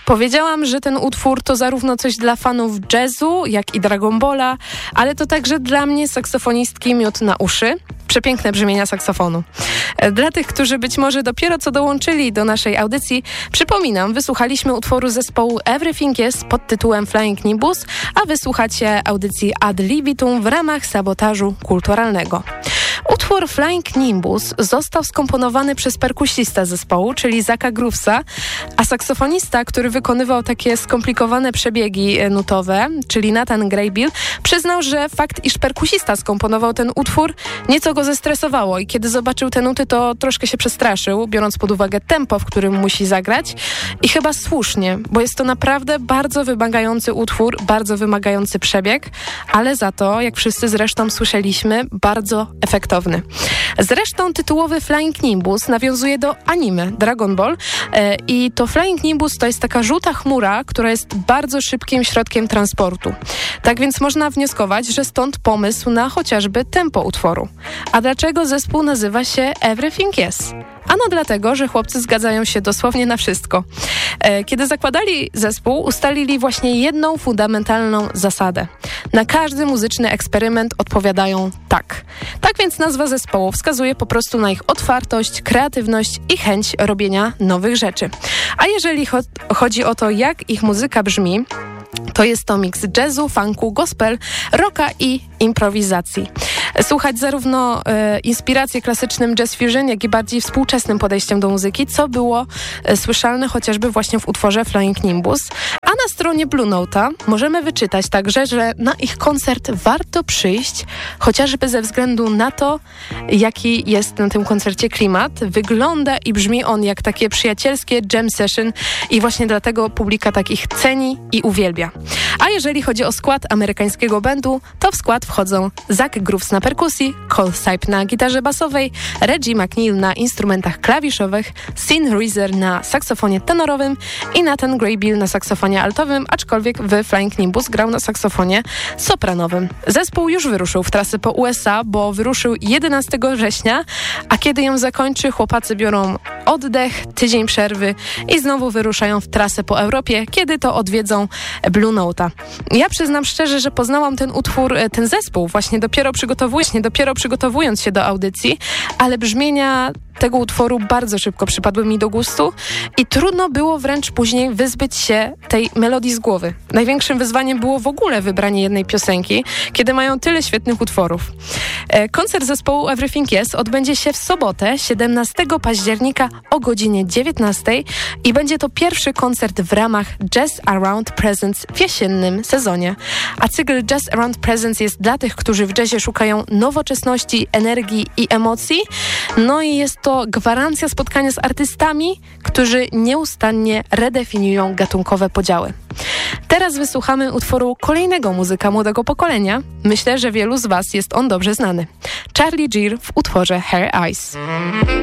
Powiedziałam, że ten utwór to zarówno coś dla fanów jazzu, jak i Dragon Balla, ale to także dla mnie, saksofonistki, miód na uszy. Przepiękne brzmienia saksofonu. Dla tych, którzy być może dopiero co dołączyli do naszej audycji, przypominam, wysłuchaliśmy utworu zespołu Everything Yes pod tytułem Flying Nimbus, a wysłuchacie audycji Ad Libitum w ramach sabotażu kulturalnego. Utwór Flying Nimbus został skomponowany przez perkusista zespołu, czyli Zacka Groovesa, a saksofonista, który wykonywał takie skomplikowane przebiegi nutowe, czyli Nathan Graybill, przyznał, że fakt, iż perkusista skomponował ten utwór, nieco go zestresowało i kiedy zobaczył te nuty, to troszkę się przestraszył, biorąc pod uwagę tempo, w którym musi zagrać. I chyba słusznie, bo jest to naprawdę bardzo wymagający utwór, bardzo wymagający przebieg, ale za to, jak wszyscy zresztą słyszeliśmy, bardzo efektowny. Zresztą tytułowy Flying Nimbus nawiązuje do anime Dragon Ball i to Flying Nimbus to jest taka żółta chmura, która jest bardzo szybkim środkiem transportu. Tak więc można wnioskować, że stąd pomysł na chociażby tempo utworu. A dlaczego zespół nazywa się Everything Yes? Ano dlatego, że chłopcy zgadzają się dosłownie na wszystko. Kiedy zakładali zespół, ustalili właśnie jedną fundamentalną zasadę. Na każdy muzyczny eksperyment odpowiadają tak. Tak więc nazwa zespołu wskazuje po prostu na ich otwartość, kreatywność i chęć robienia nowych rzeczy. A jeżeli chodzi o to, jak ich muzyka brzmi, to jest to miks jazzu, funku, gospel, rocka i improwizacji. Słuchać zarówno inspiracje klasycznym jazz fusion, jak i bardziej współczesnym podejściem do muzyki, co było słyszalne chociażby właśnie w utworze Flying Nimbus. A na stronie Blue Note'a możemy wyczytać także, że na ich koncert warto przyjść, chociażby ze względu na to, jaki jest na tym koncercie klimat. Wygląda i brzmi on jak takie przyjacielskie jam session i właśnie dlatego publika tak ich ceni i uwielbia. A jeżeli chodzi o skład amerykańskiego bandu, to w skład wchodzą Zack Grooves na perkusji, Cole Sipe na gitarze basowej, Reggie McNeil na instrumentach klawiszowych, Sin Reeser na saksofonie tenorowym i Nathan Graybill na saksofonie altowym, aczkolwiek w Flying Nimbus grał na saksofonie sopranowym. Zespół już wyruszył w trasę po USA, bo wyruszył 11 września, a kiedy ją zakończy, chłopacy biorą oddech, tydzień przerwy i znowu wyruszają w trasę po Europie, kiedy to odwiedzą Blue Note'a. Ja przyznam szczerze, że poznałam ten utwór, ten zespół właśnie dopiero przygotowując się do audycji, ale brzmienia tego utworu bardzo szybko przypadły mi do gustu i trudno było wręcz później wyzbyć się tej melodii z głowy. Największym wyzwaniem było w ogóle wybranie jednej piosenki, kiedy mają tyle świetnych utworów. Koncert zespołu Everything Yes odbędzie się w sobotę, 17 października o godzinie 19 i będzie to pierwszy koncert w ramach Jazz Around Presents w jesiennym sezonie. A cykl Jazz Around Presents jest dla tych, którzy w jazzie szukają nowoczesności, energii i emocji. No i jest to gwarancja spotkania z artystami, którzy nieustannie redefiniują gatunkowe podziały. Teraz wysłuchamy utworu kolejnego muzyka młodego pokolenia. Myślę, że wielu z Was jest on dobrze znany. Charlie Geer w utworze Her Eyes.